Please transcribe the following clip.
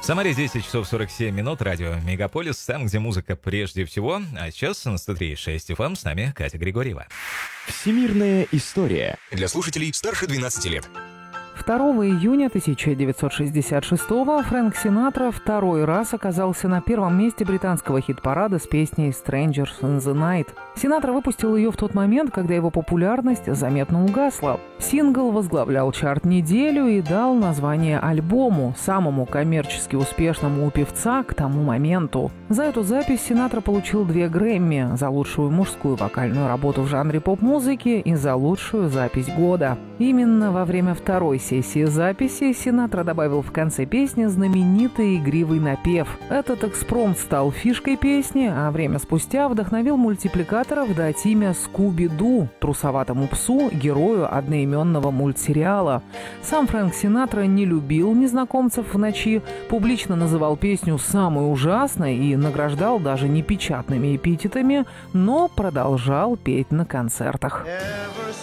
В Самаре 10 часов 47 минут, радио Мегаполис, там, где музыка прежде всего. А сейчас на 103.6 FM с нами Катя Григорьева. Всемирная история. Для слушателей старше 12 лет. 2 июня 1966-го Фрэнк Синатра второй раз оказался на первом месте британского хит-парада с песней «Strangers in the Night». Синатра выпустил ее в тот момент, когда его популярность заметно угасла. Сингл возглавлял чарт неделю и дал название альбому, самому коммерчески успешному у певца к тому моменту. За эту запись Синатра получил 2 Грэмми за лучшую мужскую вокальную работу в жанре поп-музыки и за лучшую запись года. Именно во время второй сессии записи Синатра добавил в конце песни знаменитый игривый напев. Этот экспромт стал фишкой песни, а время спустя вдохновил мультипликаторов дать имя Скуби-Ду, трусоватому псу, герою одноименного мультсериала. Сам Фрэнк Синатра не любил незнакомцев в ночи, публично называл песню самой ужасной и награждал даже непечатными эпитетами, но продолжал петь на концертах.